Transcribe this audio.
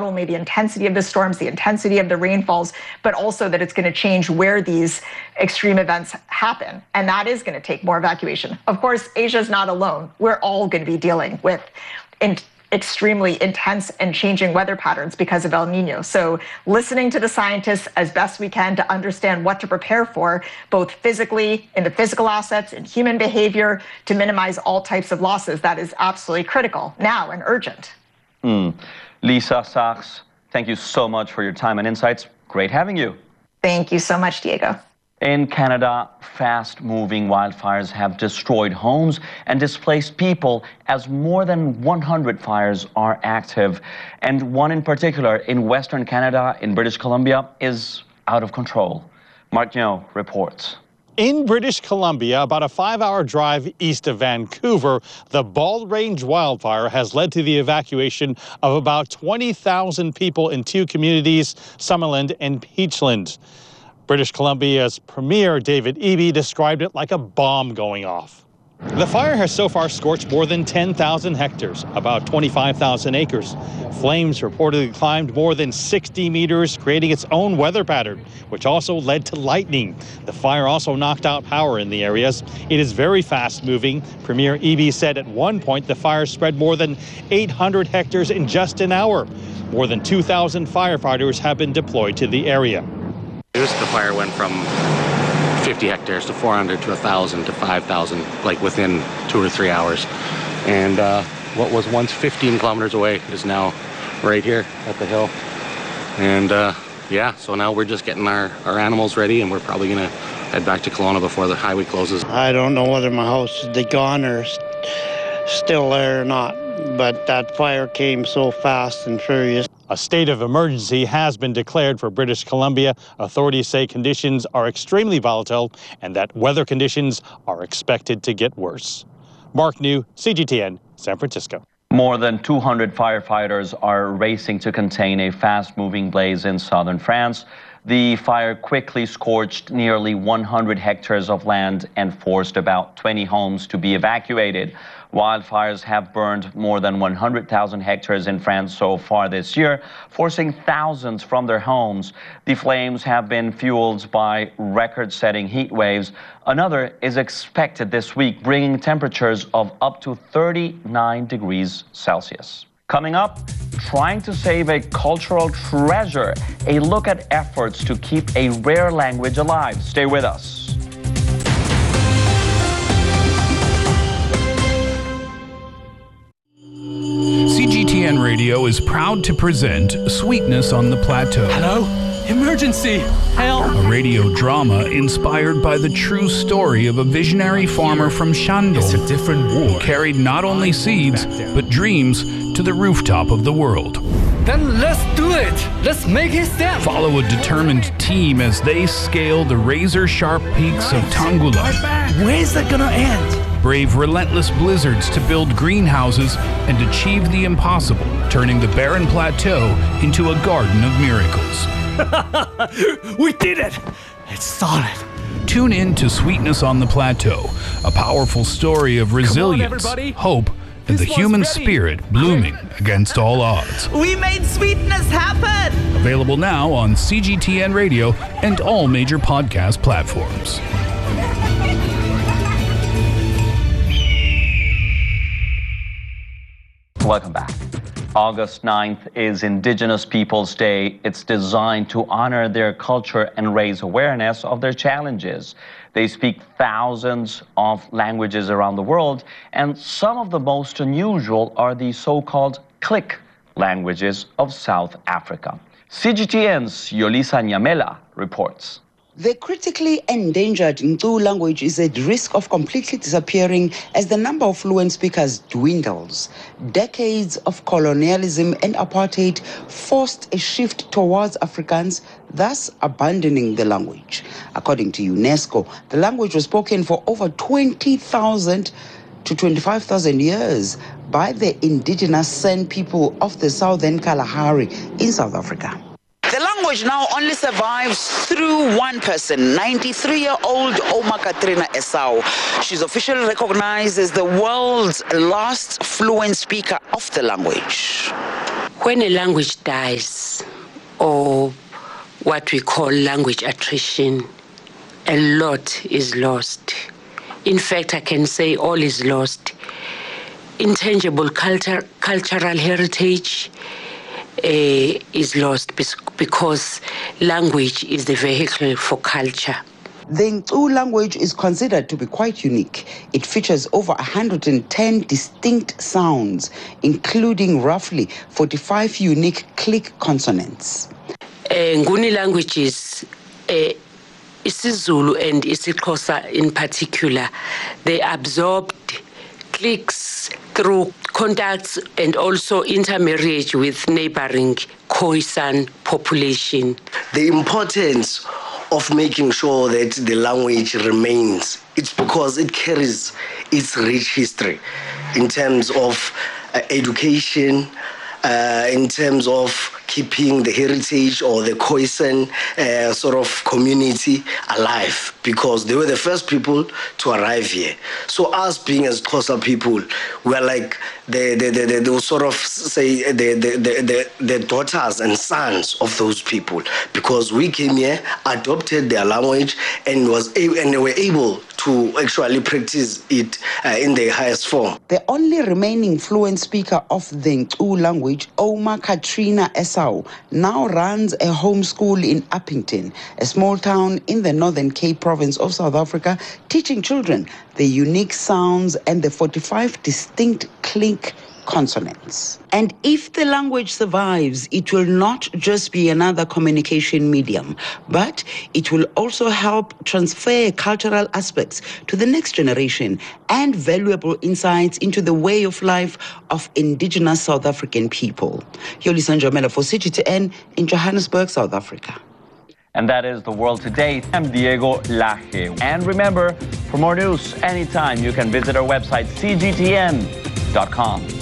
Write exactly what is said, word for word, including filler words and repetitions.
only the intensity of the storms, the intensity of the rainfalls, but also that it's going to change where these extreme events happen. And that is going to take more evacuation. Of course, Asia is not alone. We're all going to be dealing with in extremely intense and changing weather patterns because of El Nino. So listening to the scientists as best we can to understand what to prepare for, both physically, in the physical assets, in human behavior, to minimize all types of losses, that is absolutely critical now and urgent. Mm. Lisa Sachs, thank you so much for your time and insights. Great having you. Thank you so much, Diego. In Canada, fast-moving wildfires have destroyed homes and displaced people as more than one hundred fires are active. And one in particular in Western Canada, in British Columbia, is out of control. Mark Nyo reports. In British Columbia, about a five-hour drive east of Vancouver, the Bald Range wildfire has led to the evacuation of about twenty thousand people in two communities, Summerland and Peachland. British Columbia's Premier David Eby described it like a bomb going off. The fire has so far scorched more than ten thousand hectares, about twenty-five thousand acres. Flames reportedly climbed more than sixty meters, creating its own weather pattern, which also led to lightning. The fire also knocked out power in the areas. It is very fast moving. Premier Eby said at one point the fire spread more than eight hundred hectares in just an hour. More than two thousand firefighters have been deployed to the area. The fire went from fifty hectares to four hundred to one thousand to five thousand, like within two or three hours. And uh, what was once fifteen kilometers away is now right here at the hill. And uh, yeah, so now we're just getting our, our animals ready, and we're probably going to head back to Kelowna before the highway closes. I don't know whether my house is gone or st still there or not, but that fire came so fast and furious. A state of emergency has been declared for British Columbia. Authorities say conditions are extremely volatile and that weather conditions are expected to get worse. Mark New, C G T N, San Francisco. More than two hundred firefighters are racing to contain a fast-moving blaze in southern France. The fire quickly scorched nearly one hundred hectares of land and forced about twenty homes to be evacuated. Wildfires have burned more than one hundred thousand hectares in France so far this year, forcing thousands from their homes. The flames have been fueled by record-setting heat waves. Another is expected this week, bringing temperatures of up to thirty-nine degrees Celsius. Coming up, trying to save a cultural treasure, a look at efforts to keep a rare language alive. Stay with us. C G T N Radio is proud to present Sweetness on the Plateau. Hello? Emergency! Help! A radio drama inspired by the true story of a visionary farmer from Shandong. It's a different war. Who carried not only seeds, but dreams to the rooftop of the world. Then let's do it! Let's make it stand! Follow a determined team as they scale the razor-sharp peaks of Tangula. Where's that gonna end? Brave relentless blizzards to build greenhouses and achieve the impossible, turning the barren plateau into a garden of miracles. We did it! It's solid. Tune in to Sweetness on the Plateau, a powerful story of resilience, on, hope, and this the human ready. spirit blooming against all odds. We made sweetness happen! Available now on C G T N Radio and all major podcast platforms. Welcome back. August ninth is Indigenous Peoples Day. It's designed to honor their culture and raise awareness of their challenges. They speak thousands of languages around the world, and some of the most unusual are the so-called click languages of South Africa. C G T N's Yolisa Nyamela reports. The critically endangered Ntu language is at risk of completely disappearing as the number of fluent speakers dwindles. Decades of colonialism and apartheid forced a shift towards Afrikaans, thus abandoning the language. According to UNESCO, the language was spoken for over twenty thousand to twenty-five thousand years by the indigenous San people of the southern Kalahari in South Africa. The language now only survives through one person, ninety-three-year-old Oma Katrina Esau. She's officially recognized as the world's last fluent speaker of the language. When a language dies, or what we call language attrition, a lot is lost. In fact, I can say all is lost. Intangible culture, cultural heritage uh, is lost because language is the vehicle for culture. The Ngcu language is considered to be quite unique. It features over one hundred ten distinct sounds, including roughly forty-five unique click consonants. Uh, Nguni languages, uh, isiZulu and isiXhosa in particular, they absorbed clicks through contacts and also intermarriage with neighboring Khoisan population. The importance of making sure that the language remains, it's because it carries its rich history in terms of uh, education, uh, in terms of keeping the heritage or the Khoisan uh, sort of community alive, because they were the first people to arrive here. So us being as Xhosa people, we're like the the the, the, the sort of say the the, the the the daughters and sons of those people, because we came here, adopted their language, and was able, and they were able to actually practice it uh, in the highest form. The only remaining fluent speaker of the Ngcu language, Oma Katrina Esau, now runs a homeschool in Uppington, a small town in the Northern Cape province of South Africa, teaching children the unique sounds and the forty-five distinct clink consonants. And if the language survives, it will not just be another communication medium, but it will also help transfer cultural aspects to the next generation and valuable insights into the way of life of indigenous South African people. Yolisa Njomela for C G T N in Johannesburg, South Africa. And that is The World Today. I'm Diego Laje. And remember, for more news anytime, you can visit our website, c g t n dot com.